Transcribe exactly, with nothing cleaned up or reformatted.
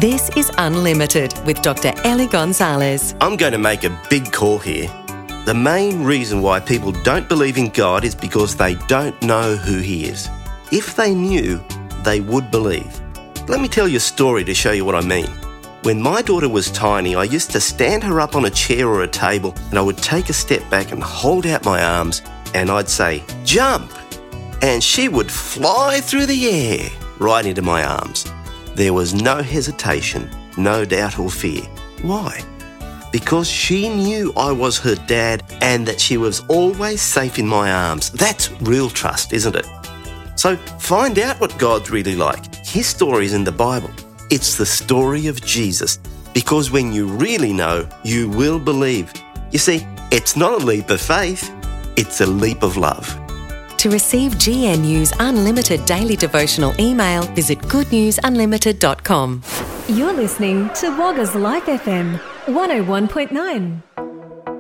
This is Unlimited with Doctor Ellie Gonzalez. I'm going to make a big call here. The main reason why people don't believe in God is because they don't know who He is. If they knew, they would believe. Let me tell you a story to show you what I mean. When my daughter was tiny, I used to stand her up on a chair or a table, and I would take a step back and hold out my arms, and I'd say, "Jump!" And she would fly through the air right into my arms. There was no hesitation, no doubt or fear. Why? Because she knew I was her dad and that she was always safe in my arms. That's real trust, isn't it? So find out what God's really like. His story is in the Bible. It's the story of Jesus. Because when you really know, you will believe. You see, it's not a leap of faith, it's a leap of love. To receive G N U's unlimited daily devotional email, visit good news unlimited dot com. You're listening to Wagga's Life F M one oh one point nine.